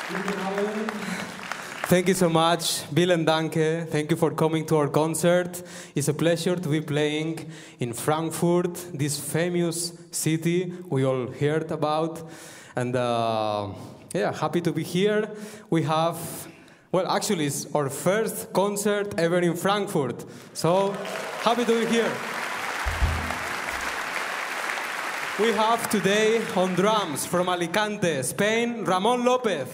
Thank you so much, vielen Danke. Thank you for coming to our concert. It's a pleasure to be playing in Frankfurt, this famous city we all heard about. And yeah, happy to be here. We have, well, actually, it's our first concert ever in Frankfurt. So happy to be here. We have today on drums from Alicante, Spain, Ramón López.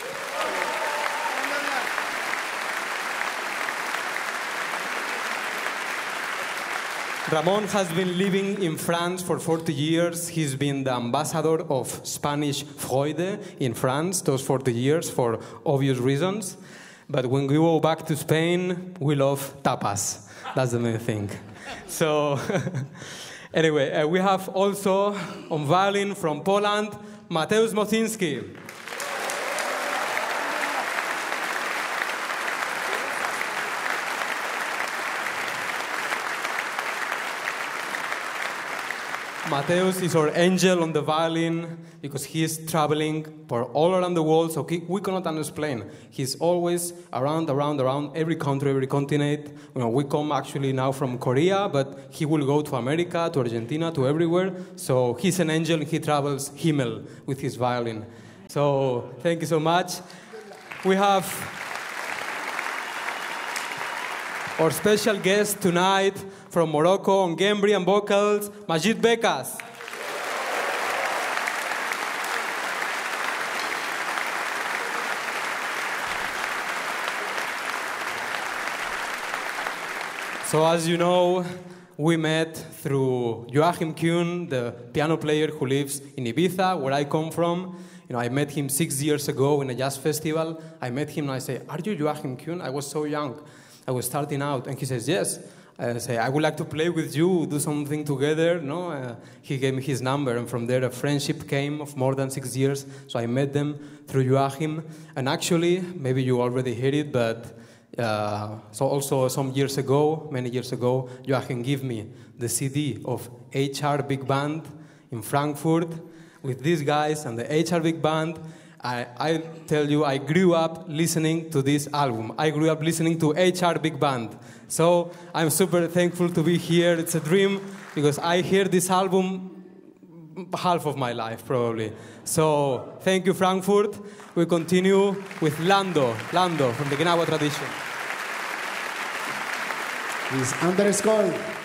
Ramón has been living in France for 40 years. He's been the ambassador of Spanish Freude in France those 40 years for obvious reasons. But when we go back to Spain, we love tapas. That's the main thing. So anyway, we have also on violin from Poland, Mateusz Mocinski. Mateusz is our angel on the violin because he is traveling for all around the world, so we cannot explain. He's always around every country, every continent. You know, we come actually now from Korea, but he will go to America, to Argentina, to everywhere. So he's an angel, he travels Himmel with his violin. So thank you so much. We have our special guest tonight from Morocco on Gembri and vocals, Majid Bekas. So as you know, we met through Joachim Kuhn, the piano player who lives in Ibiza, where I come from. You know, I met him 6 years ago in a jazz festival. I met him and I say, "Are you Joachim Kuhn?" I was so young. I was starting out. And he says, "Yes." I say, "I would like to play with you, do something together." No, he gave me his number, and from there a friendship came of more than 6 years. So I met them through Joachim. And actually, maybe you already heard it, but so also some years ago, many years ago, Joachim gave me the CD of HR Big Band in Frankfurt with these guys and the HR Big Band. I tell you, I grew up listening to this album. I grew up listening to HR Big Band. So I'm super thankful to be here. It's a dream because I hear this album half of my life, probably. So thank you, Frankfurt. We continue with Lando from the Gnawa tradition. This _.